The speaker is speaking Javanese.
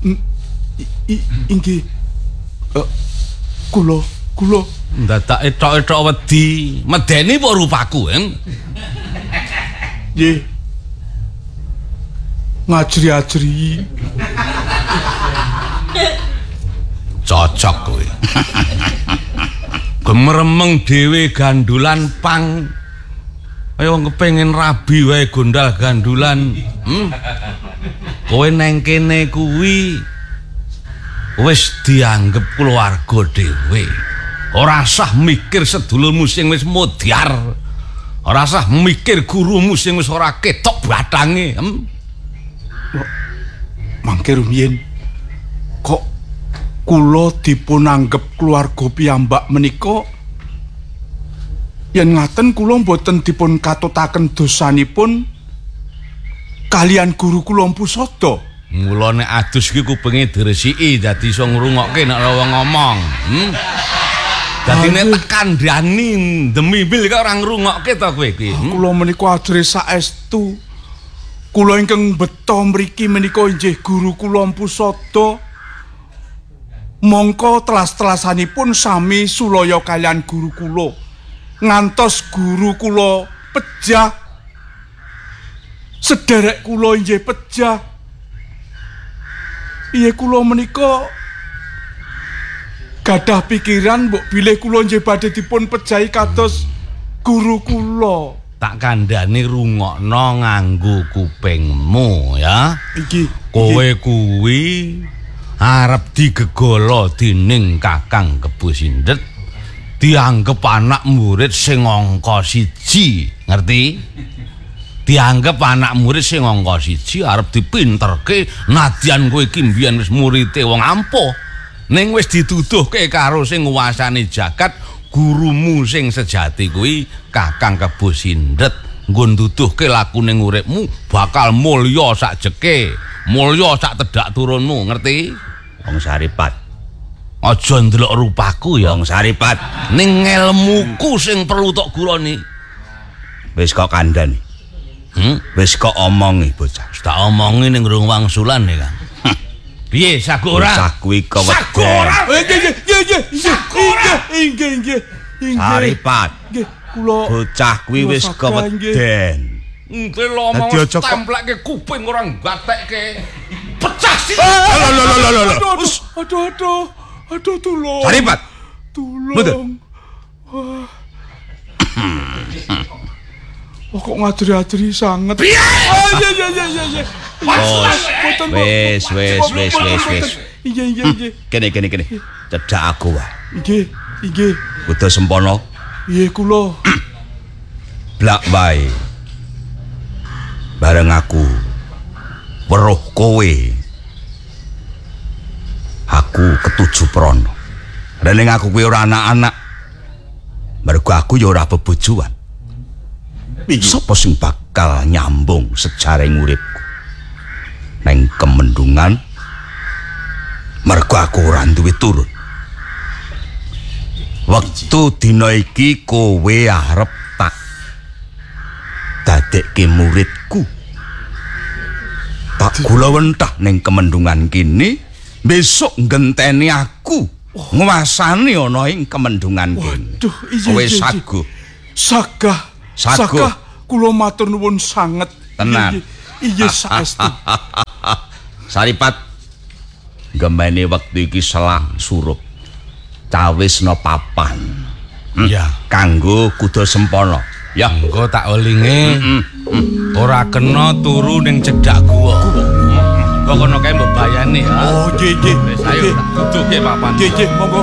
Inggih. Kula ndadak etok-etok wedi, medeni apa rupaku, Nggih. Ngajri-ajri. Cocok kowe. Gemeremeng dhewe gandulan pang. Kaya wong kepengin rabi wae gondal gandulan. Kowe neng kene kuwi wis dianggep keluarga dhewe. Ora usah mikir sedulurmu sing wis modyar. Ora usah mikir gurumu sing wis ora ketok bathange. Mangke rumiyin kok kula dipun anggep keluarga piyambak menika yen ngaten kula mboten dipun katutaken dosanipun kalian guru kula Mpu Sada. Mula nek adus iki kupenge diresiki dadi iso ngrungokke nek wong ngomong. Dadi nek tekan ndani demi bil kok ora ngrungokke to kowe iki. Kula menika ajre saestu. Kula ingkang beta mriki menika inggih guru kula Mpu Sada. Mongko telas-telasanipun sami sulaya kalian guru kula. Ngantos guru kula pejah. Sederek kula inggih pejah. Iya kula menika gadah pikiran mbok bilih kula nggih badhe dipun pejahi kados guru kula. Tak kandhani rungokno nganggo kupingmu ya. Iki kowe kuwi arep digegolo dening Kakang Kebo Sindet, dianggep anak murid sing angka 1, ngerti? Dianggep anak murid sing angka 1 arep dipinterke nadyan kowe iki mbiyen wis murite wong ampuh ning wis dituduhke karo sing nguwasani jagat. Gurumu sing sejati kuwi Kakang Kebo Sindet nggon nuduhke lakune uripmu bakal mulya sak jeke, mulya sak tedak turunmu, ngerti? Wong Saripat, aja ndelok rupaku ya Wong Saripat, ning ngelmuku sing perlu tok guroni. wis kok kandhani. Wis kok omongi bocah. Tak omongi ning rung wangsulan ya, Kang. Piye saku ora? Bocah kuwi keweden. Inggih. Saripat. Nggih, kula Bocah kuwi wis keweden. Engke lomo templekke kuping ora nggatekke. Pecah sih. Aduh, tolong. Saripat. Tolong. Wah, kok ngajri-ajri sanget. Piye? Iya. Wis. Iya. Kene. Cedak aku wae. Inggih. Kudu sempono. Iya kula. Blak wae. Bareng aku weruh kowe. Aku ketujuh prono. Ning aku kuwi ora anak-anak. Mergo aku ya ora bebojoan. Sapa sing bakal nyambung sejarah uripku? Neng Kemendungan mergo aku ora duwe turun. Wektu dina iki kowe arep tak dadekke muridku. Tak kula wentah ning Kemendungan kene, besok ngenteni aku nguasani ana ing Kemendungan kene. Waduh, kowe iya. Sagah kula matur nuwun sanget. Tenan. Iya saestu. Saripat gemene wektu iki selak surup. Cawisna papan. Ya, Kanggo kudu sempono. Ya, engko tak olinge. Ora kena turu ning cedhak guwa. Kok kono kae mbok bayani ya. Oh, nggih. Wis ayo tak duduhke papan. Nggih, monggo.